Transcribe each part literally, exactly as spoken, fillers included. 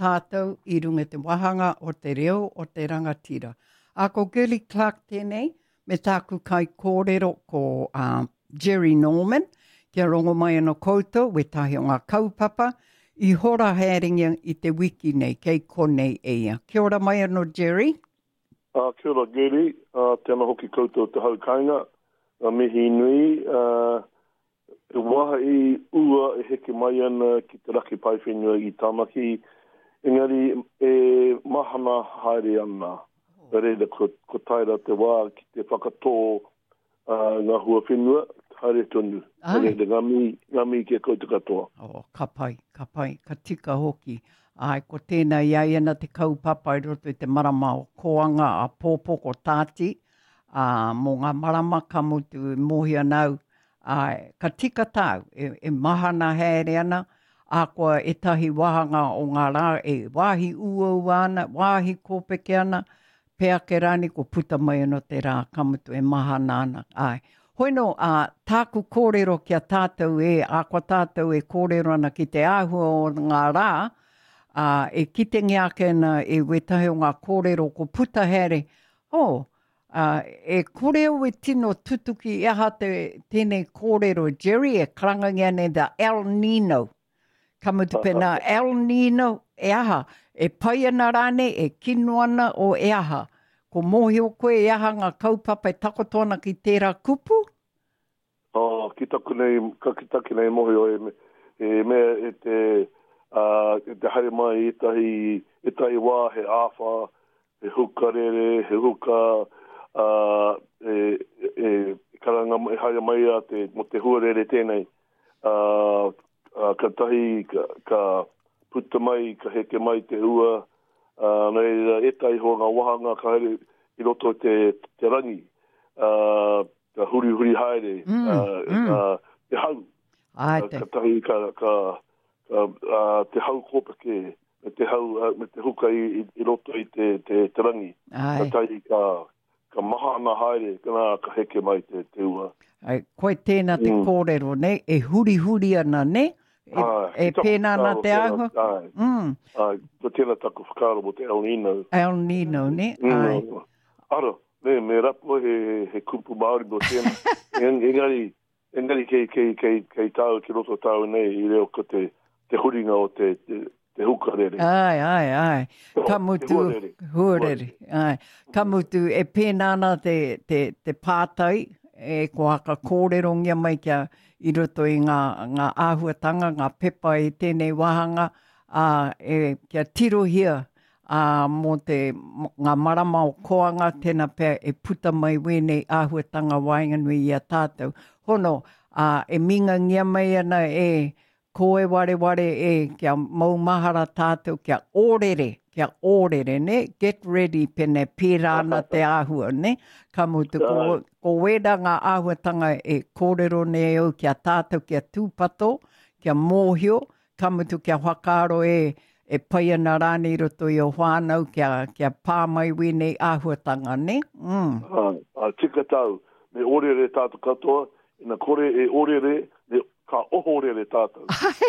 tātou i runga te wahanga o te reo o te rangatira. A ko Gilly Clark tēnei, me tāku kai kōrero ko uh, Jerry Norman, kia rongo mai anō koutou, we tahi o ngā kaupapa, i hora haeringa i te wiki nei, kei konei eia. Kia ora mai anō Jerry. Uh, kia ora Gilly, uh, tēnā hoki koutou te haukainga, uh, mihi nui, uh, e waha i ua e heke mai ana ki te raki paiwhenua i Tāmaki, engari e mahana haere ana. Oh. Reira, ko, ko taira te wā ki te whakatō uh, ngā hua whenua, haere tonu. Reira, ngami, ngami ki a koutou katoa. Oh, ka pai, ka pai, ka tika hoki. Ai, ko tēnā iai ana te kaupapa i roto i te marama o koanga a pōpō ko tāti, uh, mō ngā marama ka mutu mōhia nau. Ai, ka tika tau, e, e mahana haere ana, a koa e tahi wahanga o ngā rā, e wāhi ua ua ana, wāhi kōpeke ana, pēa ke rani ko puta mai ana te rā, ka mutu e mahana ana. Ai, hoino, uh, tāku kōrero kia tātou e, a koa tātou e kōrero ana ki te āhua o ngā rā, uh, e kite ngiake ana e wetahi o ngā kōrero ko puta haere, oh, Uh, e koreo e tino tutuki e aha te tēnei kōrero Jerry e karangangia nei da El Nino. Kamutu pēnā El Nino e aha. E pai ana rāne, e kino ana o e aha. Ko mohi o koe e aha ngā kaupapa e takotoana ki tērā kupu? Oh, ki taku nei, ka ki taki nei mohi o e, e mea e te, uh, e te haere mai e tahi, e tahi wā he āwha, he huka rere, he huka... Uh, e, e, e karanga e haere mai a te, mo te huarere tēnei. Uh, uh, ka tahi, ka, ka puta mai, ka heke mai te ua. Uh, nei e tai ho ngā wahanga ka haere i roto te, te rangi. Uh, ka huri huri haere. Mm, uh, mm. Uh, te hau. Ai, uh, ka tahi, ka, ka, ka uh, te hau kōpake. Me te hau, uh, me te huka i, i roto i te, te, te rangi. Ai. Ka tahi, ka... ka maha ana haere, kana ka heke mai te, te ua. Ai, koe tēnā te mm. kōrero, ne? E huri huri ana, ne? E, ai, e pēnā ana te ahua? Ai, mm. ai, ko tēnā taku whakaro mo te El Nino. El Nino, ne? Mm. Ai. Ara, ne, me rapo he, he kumpu Māori mo tēnā. engari, engari kei, kei, kei, kei tāu, ki roto tāu nei, i reo ko te, te huringa o te, te te huka rere. Ai, ai, ai. Ka mutu, huarere. Ai. Ka mutu, e pēnāna te, te, te pātai, e ko haka kōrerongia mai kia i roto i ngā, ngā āhuatanga, ngā pepa i tēnei wahanga, uh, e kia tirohia uh, mō te, ngā marama o koanga, tēnā pēr e puta mai wēnei āhuatanga wainganui i a tātou. Hono, uh, e minga ngia mai ana e, koe ware ware e kia maumahara tātou kia ōrere, kia ōrere, ne? Get ready pene pērāna te āhua, ne? Ka mutu, ko, ko wera ngā āhuatanga e kōrero ne au kia tātou kia tūpato, kia mōhio, ka mutu kia whakaro e, e pai ana rāne i roto i o whānau kia, kia pāmai wēnei āhuatanga, ne? Mm. Ah, ah, tika tau, me ōrere tātou katoa, ina kore e ōrere, ne ka ohorere tātou.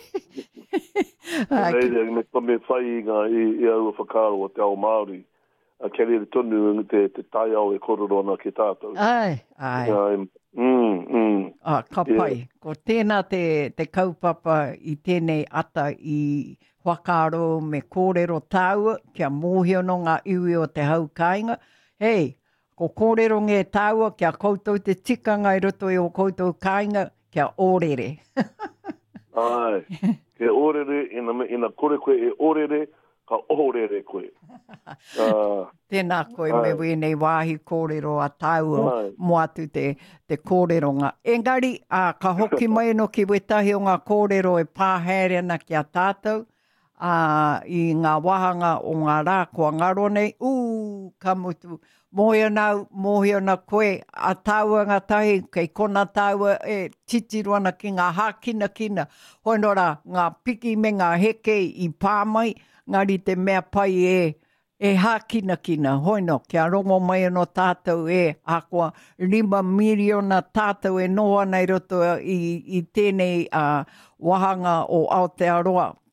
Reira, me pa me whai ngā i, i au whakaro o te ao Māori. A kere tonu te, te tai au e kororona ki tātou. Ai, ai. Um, mm, mm. Ah, ka pai. Yeah. Ko tēnā te, te kaupapa i tēnei ata i whakaro me kōrero tāua, kia mōhio no ngā iwi o te haukainga. Hei, ko kōrero nge tāua, kia koutou te tikanga i roto i o koutou kainga, kia ōrere. Ai, ke ōrere, ina, ina kore koe e ōrere, ka ōrere koe. Uh, Tēnā koe ai. Me wēnei wāhi kōrero a tāua mo atu te, te kōreronga. Engari, uh, ka hoki mai no ki wetahi o ngā kōrero e pāhere ana ki a tātou, uh, i ngā wahanga o ngā rā kua ngaro nei, ū, ka mutu, mohia nau, mohia na koe, a tāua ngā tahi, kei kona tāua e titiru ana ki ngā hākina kina. Hoino rā, ngā piki me ngā heke i pāmai, ngari te mea pai e, e hākina kina. Hoino, kia rongo mai no tātou e, a kua lima miliona tātou e noa nei roto i, i tēnei uh, wahanga o Aotearoa.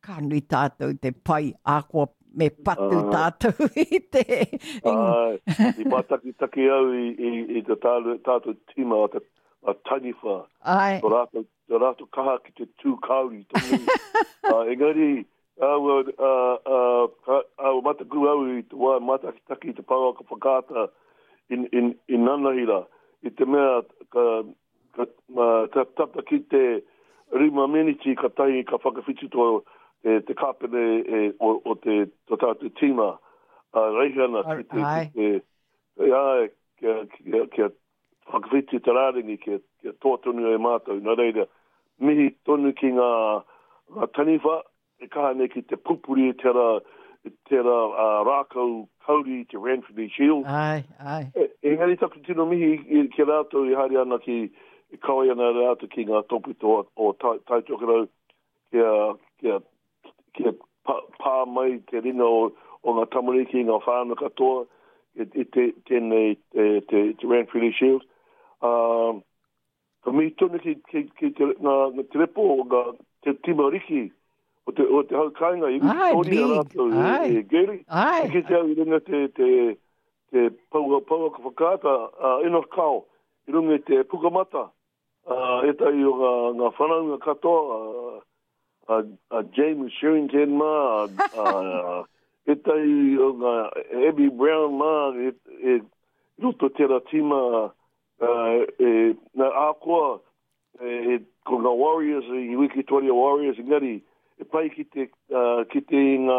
Ka nui tātou te pai, a kua me patu uh, tātou i te... Ai, i mātaki taki au i, i, i te tātou, tātou tima a, a Taniwha. Ai. Tō rātou, tō rātou kaha ki te tū kauri. uh, engari, au, uh, uh, au mataku au i te wā mātaki taki te pāua ka whakāta in, in, in nanahira. I te mea, ka, ka, uh, ka tata ki te rima meniti ka tahi ka whakawhitu tō e, te kāpene e, o, o te tō tātou tima. Uh, reihana ki te... Ai. Ki te ai, kia, kia, kia whakawhitu te rāringi, kia, kia tōtonu e mātou. Nā reira, mihi tonu ki ngā, ngā Taniwha, e kaha nei ki te pupuri e tera, e tera uh, rākau kauri te Ranford Shield. Ai, ai. E, e ngari taku tino mihi i, ki rātou i hari ana ki i kawai ana rātou ki ngā topito o taitokerau kia, kia, kia pā, pā mai te ringa o, o ngā tamariki, ngā whāna katoa i, i te, tēnei te, te, te Ranford Shield. Uh, ka mi tonu ki, ki, ki te, ngā, ngā te repo o ngā te timariki o te, o te haukainga i Ai, Tony a rātou ai. e, e Gary. Ai. Ki te au i runga te, te, te paua, paua ka whakata uh, ino kao i runga te pukamata. Uh, e tai o ngā, ngā whanaunga katoa, uh, uh, uh, James Sherrington ma, uh, uh, e tai o ngā Abby Brown ma, e, e roto tera tima, uh, e, na ākoa, e, ko ngā Warriors, i Wikitoria Warriors, ngari, e pai ki te, uh, ki te ngā,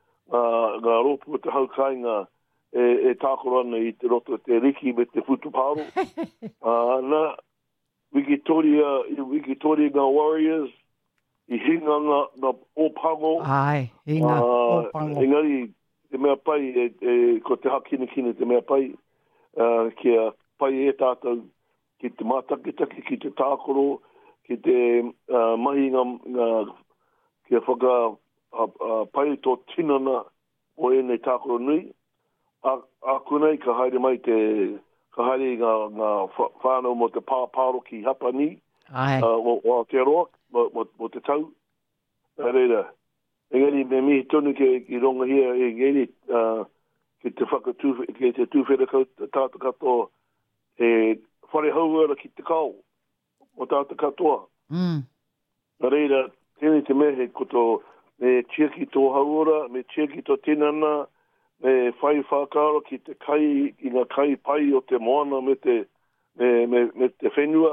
uh, ngā ropu o te haukainga, e, e tākorana i te roto te riki me te futuparo. uh, na, Wikitoria, i Wikitoria ngā Warriors, i hinga ngā, ngā opango. Ai, hinga uh, opango. Engari, te mea pai, e, e, ko te hakina kina te mea pai, uh, kia pai e tātou, ki te mātakitaki, ki te tākoro, ki te uh, mahi ngā, ngā kia whaka uh, uh, pai tō tinana o e nei tākoro nui. A, a kunei ka haere mai te... ka haere ngā, ngā whānau mo te pāpāro ki Hapani, Ai. uh, o, o Aotearoa, mo, mo, mo te tau. Nā reira, engari me mihi tonu ke i ronga hia, e ngeri, uh, ki te whakatū, ki te tūwhera tātou katoa, e whare hauara ki te kau, o tātou katoa. Mm. Nā reira, tēnei te mehe koto, me chiaki tō hauara, me chiaki tō tinana, me whai whakaro ki te kai, i ngā kai pai o te moana me te, me, me, me te whenua.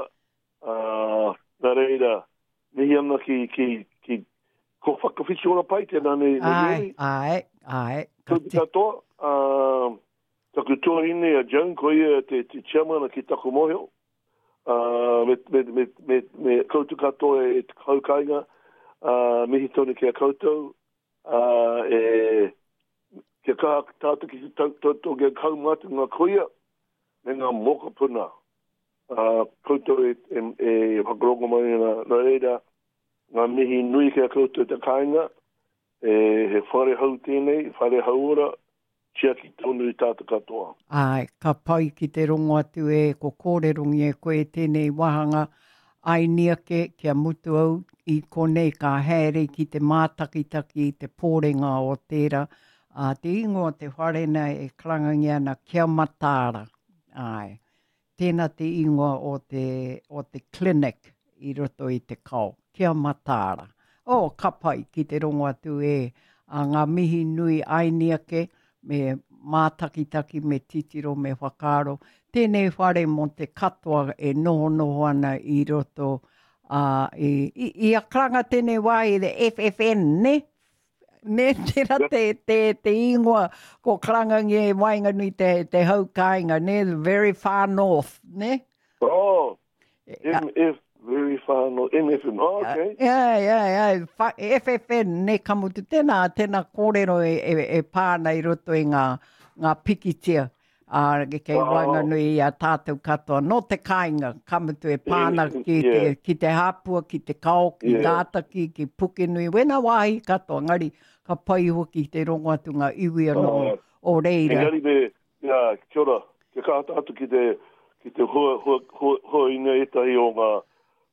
Uh, nā reira, mihi ana ki, ki, ki ko whakawhiti ora pai tēnā ne, ne Ai, ai, ai. Kati katoa, uh, taku tuahine a Joan, ko ia te, te chairman ki taku mohio. Uh, me, me, me, me, me koutu katoa e te kaukainga, uh, mihi tonu ki a koutou, uh, e... Kia kaha tātou ki te tautoto kia kaumatu ngā koia, me ngā moka puna. Uh, koutou e, e, e whakarongo mai na, na reira, ngā mihi nui kia koutou te kāinga, e he whare hau tēnei, whare hauora, tia ki tonu i tātou katoa. Ai, ka pai ki te rongo atu e, ko kōrerungi e koe tēnei wahanga, ai niake kia mutu au i konei ka haere ki te mātakitaki, te pōrenga o tēra, Uh, te ingoa te wharena e krangangi ana kia matāra. Ai. Tēnā te ingoa o te, o te clinic i roto i te kau. Kia matāra. O, oh, ka pai ki te rongo atu e a ngā mihi nui ainiake me mātakitaki me titiro me whakaro. Tēnei whare mo te katoa e noho noho ana i roto uh, i, i, i a kranga tēnei wai i the F F N, ne? Ne tera te, te, te ingoa ko krangangi e wainga nui te, te haukainga, ne, very far north, ne? Oh, M F, very far north, M F N, oh, okay. Yeah, yeah, yeah, F F N, ne kamutu, tēnā, tēnā kōrero e, e, e pāna i roto i ngā, ngā pikitia. Uh, kei oh. wainga nui a tātou katoa. No te kāinga, kamutu e pāna yeah, ki, yeah. te, ki te hāpua, ki te kao, ki yeah. tātaki, ki puke nui. Wena wāhi katoa, ngari, ka pai hoki te rongo atu ngā iwi anō oh. o reira. Engari me, ia, kia ora, ke kātātu ki te, ki te hua, hua, hua, hua ina etahi o ngā,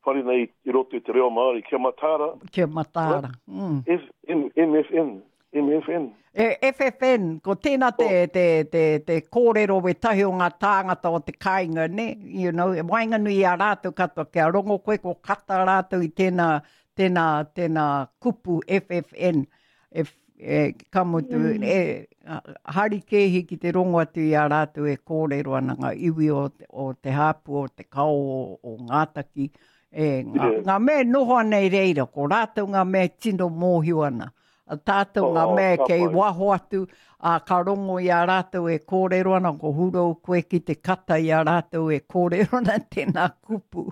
whare nei i roto i te reo Māori, kia matara. Kia matara. Mm. F, M, M F N. M F N. E, F F N, ko tēnā te, oh. te, te, te kōrero we tahi o ngā tāngata o te kāinga, ne? You know, e wainga nui a rātou katoa, kia rongo koe ko kata rātou i tēnā, tēnā, tēnā kupu F F N. E, e, kamutu, mm. e, hari kehi ki te rongo atu i a rātou e kōrero ana ngā iwi o te, o te hāpu, o te kao, o, o ngātaki. E, ngā, yeah. ngā me noho nei reira, ko rātou ngā me tino mōhiu ana. A tātou oh, ngā mea oh, kei waho atu, a ka rongo i a rātou e kōrero ana, ko huro koe ki te kata i a rātou e kōrero ana tēnā kupu.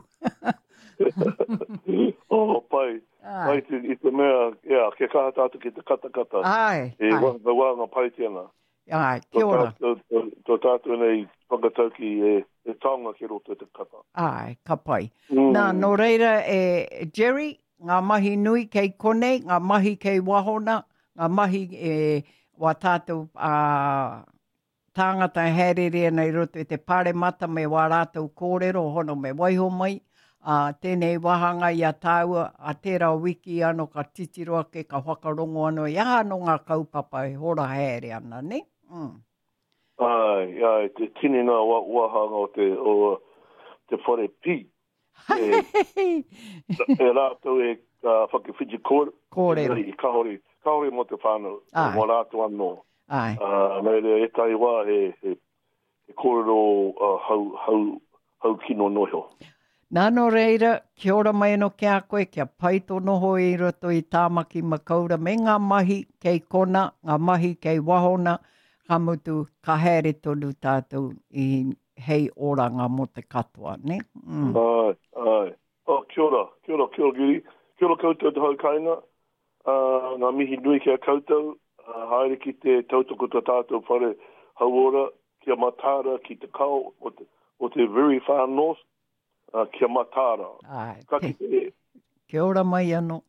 oh, pai. Ai. Pai te, i te mea, ea, ke kaha tātou ki te kata kata. Ai, e, ai. E wānga pai tēnā. Ai, kia ora. Tō tātou nei whakatauki e, e taonga ki roto te kata. Ai, ka pai. Mm. Nā, no reira e Jerry, ngā mahi nui kei kone, ngā mahi kei wahona, ngā mahi e wā tātou uh, tāngata hererea nei roto i te pare mata me wā rātou kōrero, hono me waiho mai, uh, tēnei wahanga i a tāua, a tērā wiki ano ka titiroa ke ka whakarongo ano, i ano ngā kaupapa e hora here ana, ne? Mm. Ai, ai, te tini ngā wahanga o te, o, te whare pi. e, e rātou e uh, whakawhiti kōrero. Kōrero. I kahori, kahori mo te whānau. Mo rātou anō. Ai. Uh, Nei rea e tai wā e, e, e kōrero uh, hau, hau, hau kino noho. Nāno reira, kia ora mai no kia koe, kia paito noho i roto i tāmaki makaura me ngā mahi kei kona, ngā mahi kei wahona, kamutu ka haere tonu tātou i hei oranga mo te katoa, ne? Mm. Ai, ai. Oh, kia ora, kia ora, kia ora, Giri. Kia ora koutou te haukainga. Uh, ngā mihi nui kia koutou. Uh, haere ki te tautoko ta tātou whare hauora. Kia matara ki te kao o te, o te very far north. Uh, kia matara. Ai, Kaki te. Kia ora mai anō.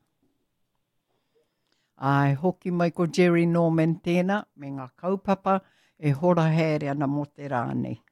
Ai, hoki mai ko Jerry Norman tēnā, me ngā kaupapa e hora here ana mo te rānei.